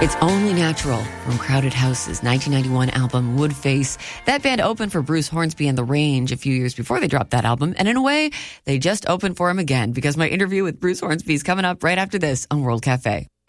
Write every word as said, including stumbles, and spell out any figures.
It's Only Natural from Crowded House's nineteen ninety-one album Woodface. That band opened for Bruce Hornsby and The Range a few years before they dropped that album. And in a way, they just opened for him again, because my interview with Bruce Hornsby is coming up right after this on World Cafe.